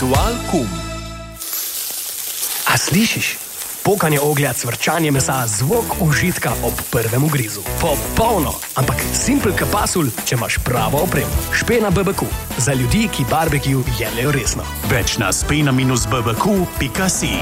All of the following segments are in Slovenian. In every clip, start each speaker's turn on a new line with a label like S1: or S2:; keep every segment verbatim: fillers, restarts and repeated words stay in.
S1: Ritual kum. A slišiš? Pokanje oglja, cvrčanje mesa, zvok užitka ob prvem ugrizu. Popolno, ampak simpel kapasul, če imaš pravo opremo. Špena B B Q. Za ljudi, ki barbecue jemljejo resno.
S2: Več na spena minus b b q pika si.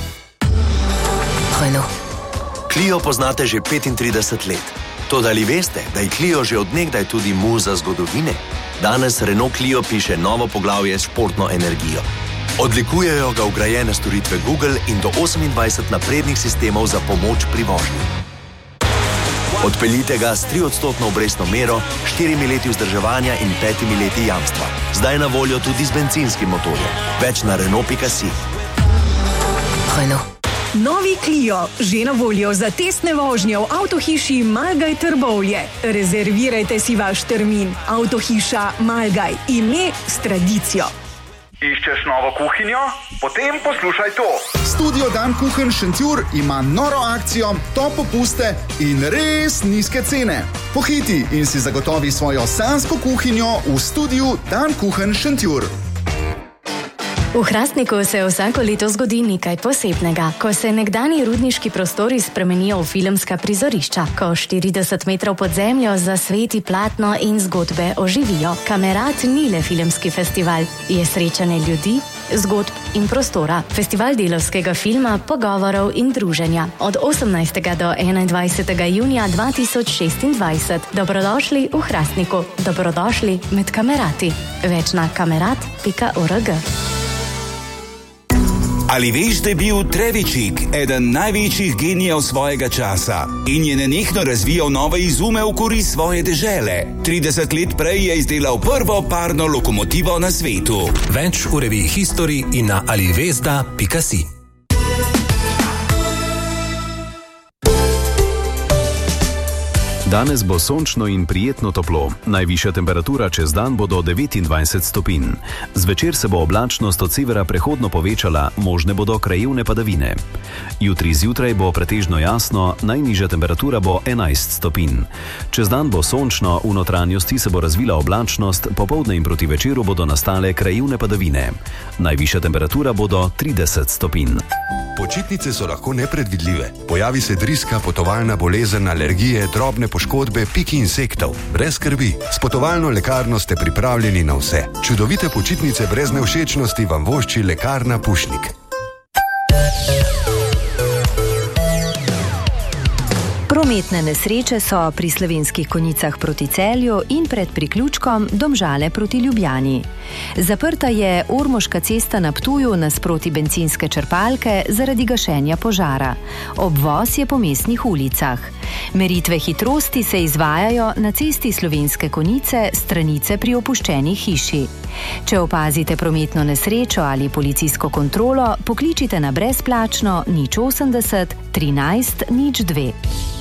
S3: Hojno. Clio poznate že petintrideset let. Toda ali veste, da je Clio že odnegdaj tudi muza zgodovine? Danes Renault Clio piše novo poglavje s športno energijo. Odlikujejo ga vgrajene storitve Google in do osemindvajset naprednih sistemov za pomoč pri vožnji. Odpeljite ga s triodstotno obrestno mero, štirimi leti vzdrževanja in petimi leti jamstva. Zdaj na voljo tudi z bencinskim motorjem. Več na Renault pika si.
S4: Novi Clio, že na voljo za testne vožnje v avtohiši Malgaj Trbovlje. Rezervirajte si vaš termin. Avtohiša Malgaj, ime s tradicijo.
S5: Iščeš novo kuhinjo? Potem poslušaj to.
S6: Studio Dan Kuchen Šentjur ima noro akcijo, top popuste in res nizke cene. Pohiti in si zagotovi svojo sanjsko kuhinjo v studiu Dan Kuchen Šentjur.
S7: V Hrastniku se vsako leto zgodi nekaj posebnega, ko se nekdanji rudniški prostori spremenijo v filmska prizorišča, ko štirideset metrov pod zemljo zasveti platno in zgodbe oživijo. Kamerat ni le filmski festival, je srečanje ljudi, zgodb in prostora. Festival delavskega filma, pogovorov in druženja. Od osemnajstega do enaindvajsetega junija dva tisoč šestindvajset. Dobrodošli v Hrastniku. Dobrodošli med kamerati. Več na kamerat pika org.
S8: Ali veš, da je bil Trevičik eden največjih genijev svojega časa in je nenehno razvijal nove izume v korist svoje dežele? trideset let prej je izdelal prvo parno lokomotivo na svetu.
S1: Več v reviji History in na alivezda pika si.
S9: Danes bo sončno in prijetno toplo. Najvišja temperatura čez dan bo do devetindvajset stopinj. Zvečer se bo oblačnost od severa prehodno povečala, možne bodo krajevne padavine. Jutri zjutraj bo pretežno jasno, najnižja temperatura bo enajst stopinj. Čez dan bo sončno, v notranjosti se bo razvila oblačnost, popoldne in proti večeru bodo nastale krajevne padavine. Najvišja temperatura bo do trideset stopinj.
S10: Počitnice so lahko nepredvidljive. Pojavi se driska, potovalna bolezen, alergije, drobne poškodbe, piki insektov. Brez skrbi, s potovalno lekarno ste pripravljeni na vse. Čudovite počitnice brez nevšečnosti vam vošči lekarna Pušnik.
S11: Prometne nesreče so pri Slovenskih Konjicah proti Celju in pred priključkom Domžale proti Ljubljani. Zaprta je Ormoška cesta na Ptuju nasproti bencinske črpalke zaradi gašenja požara. Obvoz je po mestnih ulicah. Meritve hitrosti se izvajajo na cesti Slovenske Konjice, stranice pri opuščeni hiši. Če opazite prometno nesrečo ali policijsko kontrolo, pokličite na brezplačno nič osemdeset trinajst nič dve.